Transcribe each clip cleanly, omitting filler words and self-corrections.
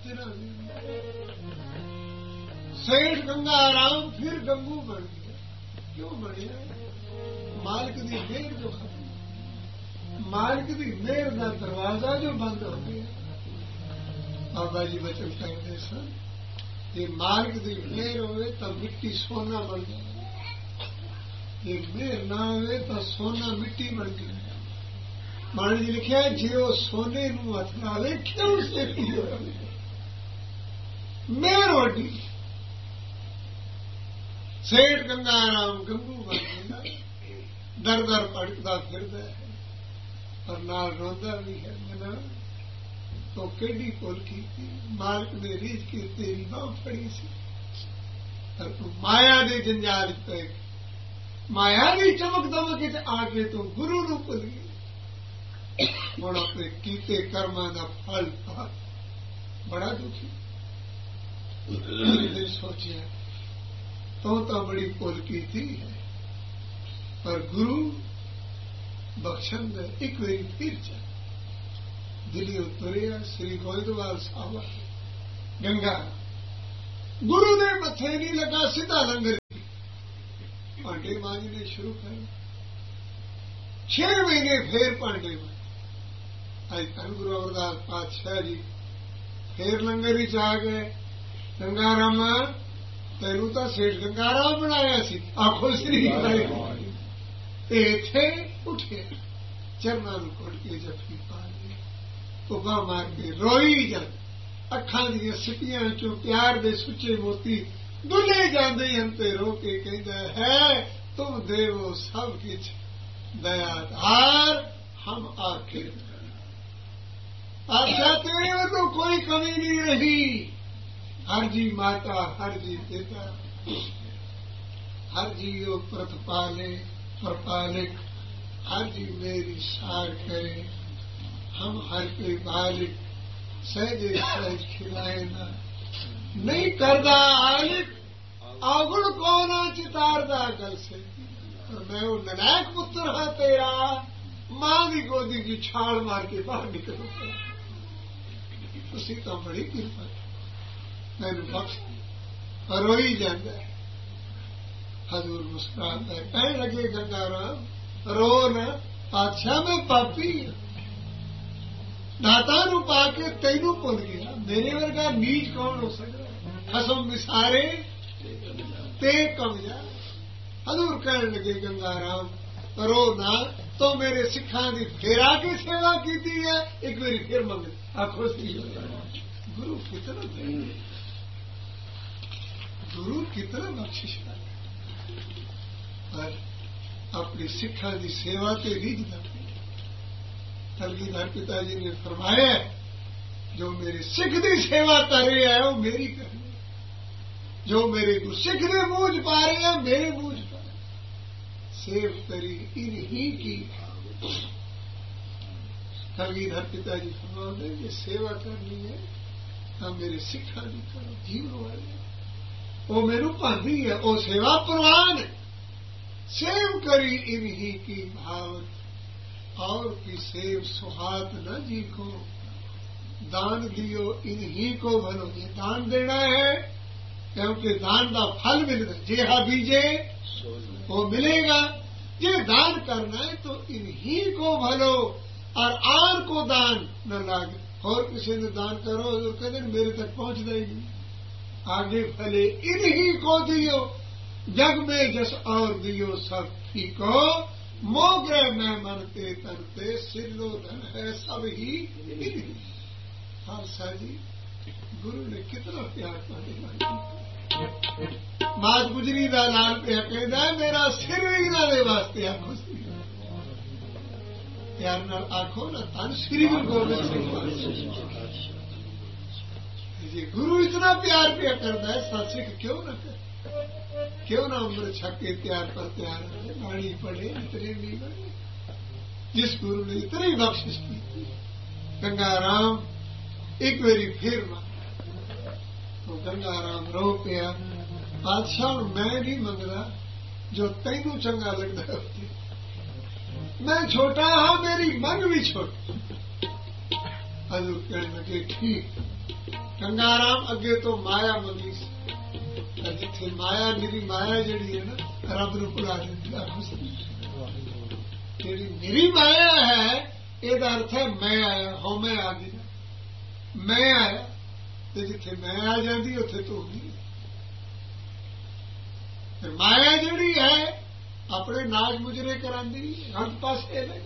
सिरा सेठ गंगा राम फिर गंगू बन गया। क्यों बढ़िया? मालिक दी मेहर जो खत्म, मालिक दी मेहर का दरवाजा जो बंद हो गया। बाबा जी बचन कहते सन जे मालिक दी मेहर होवे तो मिट्टी सोना बन जाए, जे मेहर ना होवे तो सोना मिट्टी बन जाए। महाराज जी लिखा जो सोने नूं हथ लावे क्यों से मेहर वड्डी। सेठ गंगा राम गंगू बन गया, दर दर भटकदा फिरदा है पर नाल रोंदा भी है। मना तो केडी भुल कीती, मालिक ने रीझ के तेरी बांह फड़ी सी पर तू माया दे जंजाल च पै गई। माया दी चमक दमक च आके तू गुरु नूं भुल गई। हुण अपने कीते कर्मां दा फल पा बड़ा दुखी। फिर सोचिया तो बड़ी भुल कीती है पर गुरु बख्शन दे। एक बारी फिर जा दिल्ली तुरिया श्री गोइंदवाल साहब गंगा गुरु ने मथे नहीं लगा, सीधा लंगर भांडे मांजने शुरू कर। 6 महीने फिर भांडे मांज। आज धन गुरु अमरदास पातशाह जी फिर लंगर ही आ गए। गंगा राम तेनू तो सेठ गंगा राम बनाया सी, आखो श्री इथे उठे चरणा नूं घुट के जफी पा ली, उबा मार के रोई जा। अखां दी सिटियां चों प्यार दे सुचे मोती दुले जांदे हन ते रो के कहंदा है तुम देवो सब किछ दयाधार हम आखिर। अच्छा तेरे में तो कोई कमी नहीं रही। हर जी माता, हर जी पिता, हर जी यो प्रतिपाले परपालिक, हर जी मेरी सार करे। हम हर के बालिक सहजे सहज खिलाए ना, नहीं करदा आलिक अवगुण को ना चितारदा गल से। और मैं वो नलायक पुत्र हाँ तेरा, मां की गोदी की छाल मार के बाहर निकलूंगा। उसी तो बड़ी कृपा मैनू बख्श रोई जाता है। हजूर मुस्कुराता है, कह लगे गंगा राम रो न पातशाह में पापी दाता नू पाके तेनू भुल गया। मेरे वर्गा नीच कौन हो सकता? खसम विसारे ते कम जा। हजूर कह लगे गंगा राम रो ना तो मेरे सिखा की फिर आके सेवा की है। एक बारी फिर मंग आखो गुरु कितना गुरु कितना बख्शिश पर अपनी सिखा की सेवा ते रीझदा। कलगीधर पिताजी ने फरमाया जो मेरे सिख की सेवा कर रहे हैं वो मेरी करनी, जो मेरे गुरसिख ने मूझ पा रहे हैं मेरे मूझ पा रहे। सेव करी इन्हीं की। कलगीधर पिताजी फरमाते ये सेवा करनी है तो मेरे सिखा की करो। जीवन वाले वो मेनू भांदी है, वो सेवा प्रवान है। सेव करी इन्हीं की भावत और की सेव सुहात न जी को। दान दियो इन्हीं को भलो। ये दान देना है क्योंकि दान का फल मिलना, जेहा बीजे वो मिलेगा। ये दान करना है तो इन्हीं को भलो और आर को दान न लागे। और किसी ने दान करो तो कहते मेरे तक पहुंचना ही नहीं। आगे फले इन्हीं को दियो, जग में जस और दियो सब ठीको। मोग्रह में मनते तरते सिलो धन है सब ही इन्हीं। खालसा जी गुरु ने कितना प्यार पाने मात गुजरी का लाल पिया कहता है मेरा सिर भी इन्होंने वास्ते आखो प्यार न आखो ना धन श्री गुरु गोबिंद सिंह जी। गुरु इतना प्यार पिया करता है सत्सिख क्यों न कर, क्यों ना अमृत छक के प्यार पर प्यार है। वाणी पढ़े इतने नहीं बने जिस गुरु ने इतनी बख्शिश की थी। गंगा राम एक बारी फिर तो गंगा राम रो पिया बादशाह मैं नहीं मंगदा जो तेनू चंगा लगता है। मैं छोटा हाँ मेरी मन भी छोटी। हजूर कहने लगे ठीक गंगाराम अगे तो माया मंगी सी, जिथे माया निरी माया जिहड़ी है ना रब नूं भुला देंदी है। जिहड़ी निरी माया है ਇਹਦਾ अर्थ है मैं आया, हो मैं आ गई, मैं आया ते जिथे मैं आ जाती उत्थे तो नहीं। फिर माया जिहड़ी है अपने नाज मुजरे करांदी हर पासे ले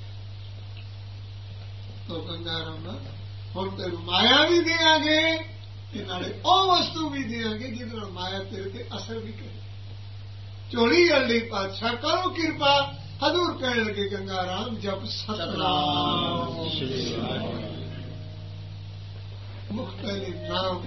तो गंगाराम हुण तेनू माया भी देंगे ते नाले ओ वस्तु भी देंगे जिहदे नाल माया तेरे ते असर भी करे। झोली अल्ली पातशाह करो कृपा। हजूर कहने लगे गंगाराम जब सतनाम मुख पहले नाम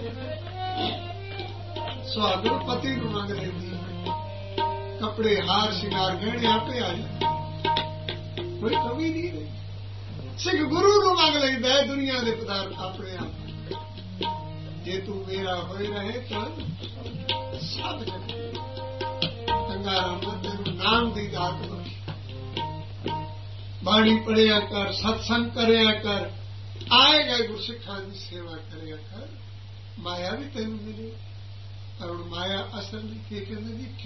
सुहागन पति को मंग लेंदी, कपड़े हार श्रृंगार गहने आपे आ जाते, कोई कमी नहीं रही। सिख गुरु को मंग लेंदा है दुनिया के पदार्थ अपने आप। जे तू मेरा होए रहे तो सब जगह गंगाराम तेन नाम की दात बख्शी। बाणी पढ़िया कर, सत्संग करया कर, आएगा गुरसिखा की सेवा करया कर, माया भी तेन मिले। और माया असल में कहते जी